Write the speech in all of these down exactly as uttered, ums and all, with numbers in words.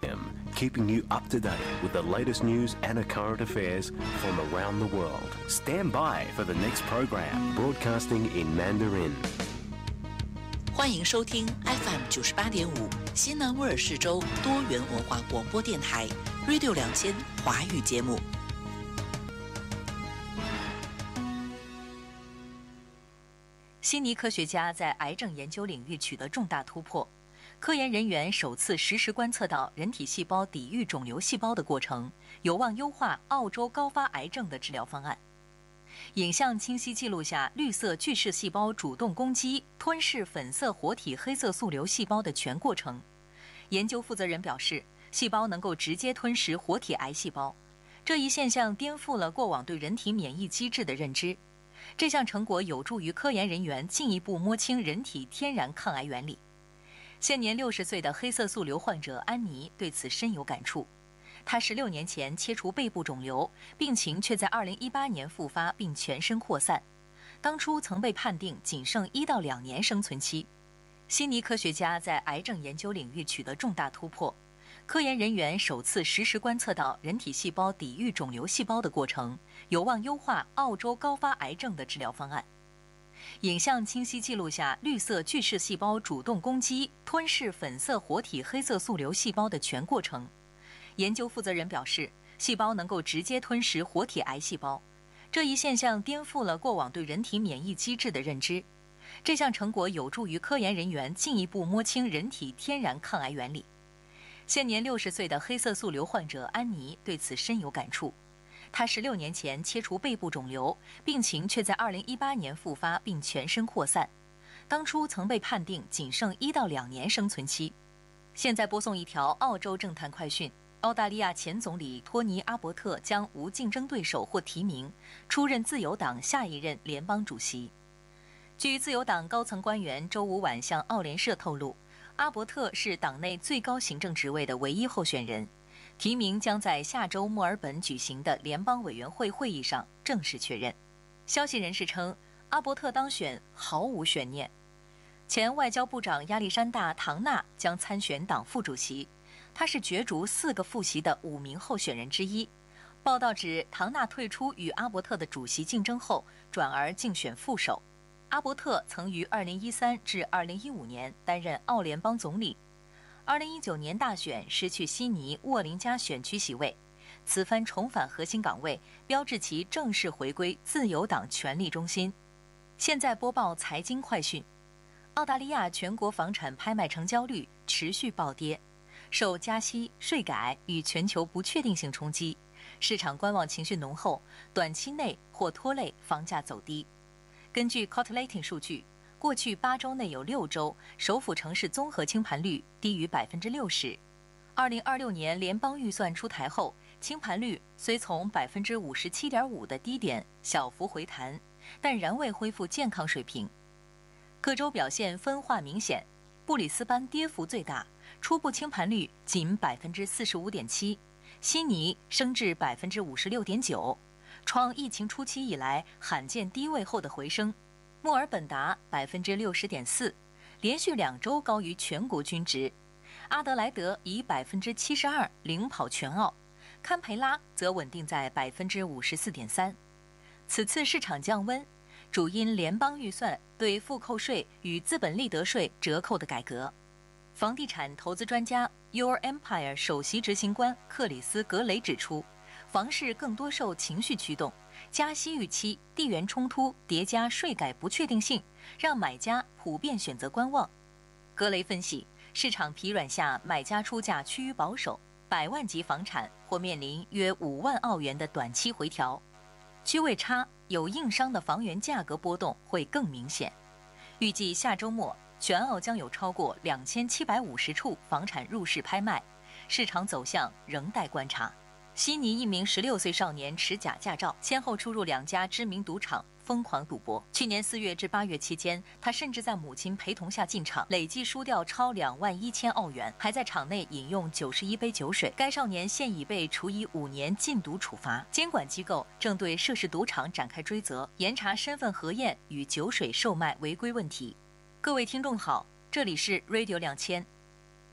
a.m, keeping you up to date with the latest news and current affairs from around the world. Stand by for the next program, broadcasting in Mandarin. 欢迎收听 F M 九十八点五西南威尔士州多元文化广播电台 Radio 两千华语节目。悉尼科学家在癌症研究领域取得重大突破，科研人员首次实时观测到人体细胞抵御肿瘤细胞的过程，有望优化澳洲高发癌症的治疗方案。影像清晰记录下绿色巨噬细胞主动攻击、吞噬粉色活体黑色素瘤细胞的全过程。研究负责人表示，细胞能够直接吞噬活体癌细胞，这一现象颠覆了过往对人体免疫机制的认知。这项成果有助于科研人员进一步摸清人体天然抗癌原理。现年六十岁的黑色素瘤患者安妮对此深有感触。她十六年前切除背部肿瘤，病情却在二零一八年复发并全身扩散。当初曾被判定仅剩一到两年生存期。悉尼科学家在癌症研究领域取得重大突破，科研人员首次实时观测到人体细胞抵御肿瘤细胞的过程，有望优化澳洲高发癌症的治疗方案。影像清晰记录下绿色巨噬细胞主动攻击、吞噬粉色活体黑色素瘤细胞的全过程。研究负责人表示，细胞能够直接吞噬活体癌细胞，这一现象颠覆了过往对人体免疫机制的认知。这项成果有助于科研人员进一步摸清人体天然抗癌原理。现年六十岁的黑色素瘤患者安妮对此深有感触。她十六年前切除背部肿瘤，病情却在二零一八年复发并全身扩散。当初曾被判定仅剩一到两年生存期。现在播送一条澳洲政坛快讯。澳大利亚前总理托尼·阿伯特将无竞争对手或提名，出任自由党下一任联邦主席。据自由党高层官员周五晚向澳联社透露，阿伯特是党内最高行政职位的唯一候选人，提名将在下周墨尔本举行的联邦委员会会议上正式确认。消息人士称，阿伯特当选毫无悬念。前外交部长亚历山大·唐纳将参选党副主席。他是角逐四个副席的五名候选人之一。报道指，唐纳退出与阿伯特的主席竞争后，转而竞选副手。阿伯特曾于二零一三至二零一五年担任澳联邦总理。二零一九年大选失去悉尼沃林加选区席位，此番重返核心岗位，标志其正式回归自由党权力中心。现在播报财经快讯：澳大利亚全国房产拍卖成交率持续暴跌。受加息、税改与全球不确定性冲击，市场观望情绪浓厚，短期内或拖累房价走低。根据 Cottleting 数据，过去八周内有六周首府城市综合清盘率低于百分之六十。二零二六年联邦预算出台后，清盘率虽从百分之五十七点五的低点小幅回弹，但仍未恢复健康水平。各州表现分化明显，布里斯班跌幅最大。初步清盘率仅百分之四十五点七，悉尼升至百分之五十六点九，创疫情初期以来罕见低位后的回升。墨尔本达百分之六十点四，连续两周高于全国均值。阿德莱德以百分之七十二领跑全澳，堪培拉则稳定在百分之五十四点三。此次市场降温，主因联邦预算对复扣税与资本利得税折扣的改革。房地产投资专家 Your Empire 首席执行官克里斯·格雷指出，房市更多受情绪驱动，加息预期、地缘冲突叠加税改不确定性，让买家普遍选择观望。格雷分析，市场疲软下，买家出价趋于保守，百万级房产或面临约五万澳元的短期回调。区位差、有硬伤的房源价格波动会更明显。预计下周末，全澳将有超过两千七百五十处房产入市拍卖，市场走向仍待观察。悉尼一名十六岁少年持假驾照，先后出入两家知名赌场，疯狂赌博。去年四月至八月期间，他甚至在母亲陪同下进场，累计输掉超两万一千澳元，还在场内饮用九十一杯酒水。该少年现已被处以五年禁赌处罚。监管机构正对涉事赌场展开追责，严查身份核验与酒水售卖违规问题。各位听众好，这里是 Radio 两千。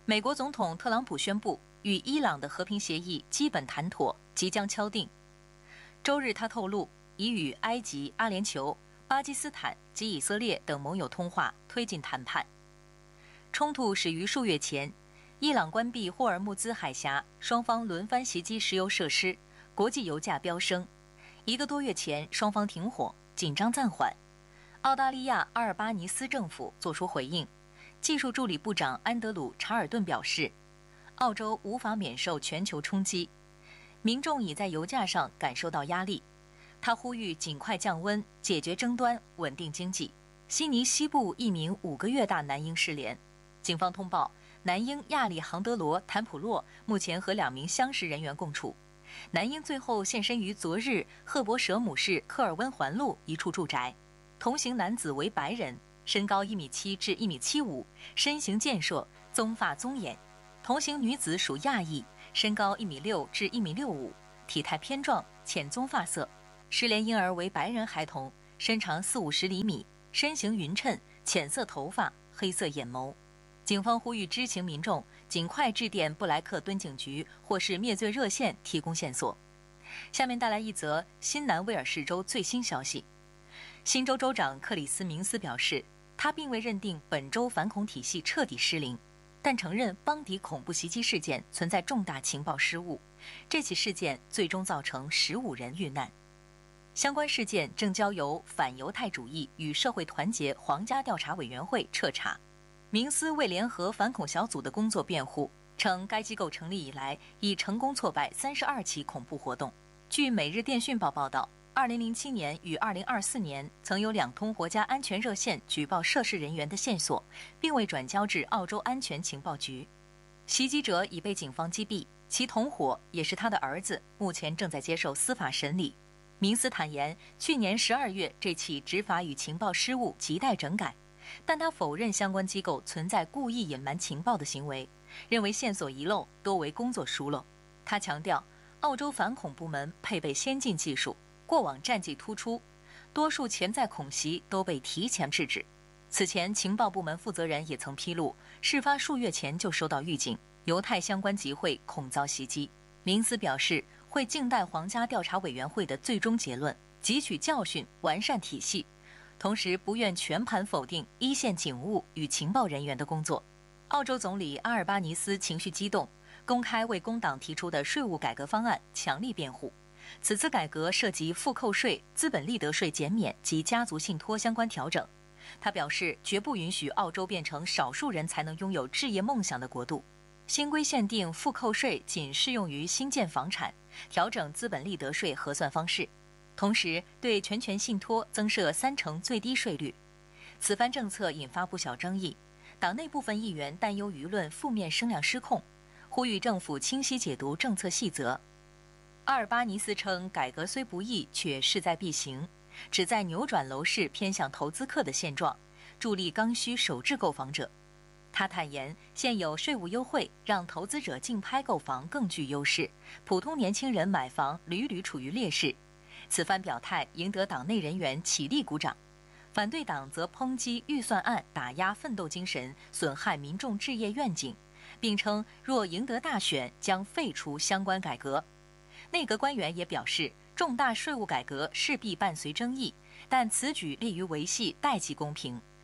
美国总统特朗普宣布，与伊朗的和平协议基本谈妥，即将敲定。周日，他透露已与埃及、阿联酋、巴基斯坦及以色列等盟友通话，推进谈判。冲突始于数月前，伊朗关闭霍尔木兹海峡，双方轮番袭击石油设施，国际油价飙升。一个多月前，双方停火，紧张暂缓。澳大利亚阿尔巴尼斯政府作出回应。技术助理部长安德鲁·查尔顿表示，澳洲无法免受全球冲击，民众已在油价上感受到压力。他呼吁尽快降温，解决争端，稳定经济。悉尼西部一名五个月大男婴失联，警方通报，男婴亚里杭德罗·坦普洛目前和两名相识人员共处。男婴最后现身于昨日赫伯舍姆市科尔温环路一处住宅，同行男子为白人，身高一米七至一米七五，身形健硕，棕发棕眼；同行女子属亚裔，身高一米六至一米六五，体态偏壮，浅棕发色。失联婴儿为白人孩童，身长四五十厘米，身形匀称，浅色头发，黑色眼眸。警方呼吁知情民众尽快致电布莱克敦警局或是灭罪热线提供线索。下面带来一则新南威尔士州最新消息。新州州长克里斯明斯表示，他并未认定本州反恐体系彻底失灵，但承认邦迪恐怖袭击事件存在重大情报失误，这起事件最终造成十五人遇难。相关事件正交由反犹太主义与社会团结皇家调查委员会彻查。明斯为联合反恐小组的工作辩护，称该机构成立以来已成功挫败三十二起恐怖活动。据《每日电讯报》报道，二零零七年与二零二四年曾有两通国家安全热线举报涉事人员的线索，并未转交至澳洲安全情报局。袭击者已被警方击毙，其同伙也是他的儿子，目前正在接受司法审理。明斯坦言，去年十二月这起执法与情报失误亟待整改，但他否认相关机构存在故意隐瞒情报的行为，认为线索遗漏多为工作疏漏。他强调，澳洲反恐部门配备先进技术，过往战绩突出，多数潜在恐袭都被提前制止。此前，情报部门负责人也曾披露，事发数月前就收到预警，犹太相关集会恐遭袭击。明斯表示，会静待皇家调查委员会的最终结论，汲取教训，完善体系，同时不愿全盘否定一线警务与情报人员的工作。澳洲总理阿尔巴尼斯情绪激动，公开为工党提出的税务改革方案强力辩护。此次改革涉及复扣税、资本利得税减免及家族信托相关调整。他表示，绝不允许澳洲变成少数人才能拥有置业梦想的国度。新规限定复扣税仅适用于新建房产，调整资本利得税核算方式，同时对全权信托增设三成最低税率。此番政策引发不小争议，党内部分议员担忧舆论负面声量失控，呼吁政府清晰解读政策细则。阿尔巴尼斯称，改革虽不易，却势在必行，旨在扭转楼市偏向投资客的现状，助力刚需首置购房者。他坦言，现有税务优惠让投资者竞拍购房更具优势，普通年轻人买房屡屡处于劣势。此番表态赢得党内人员起立鼓掌，反对党则抨击预算案打压奋斗精神，损害民众置业愿景，并称若赢得大选将废除相关改革。内阁官员也表示，重大税务改革势必伴随争议，但此举利于维系代际公平。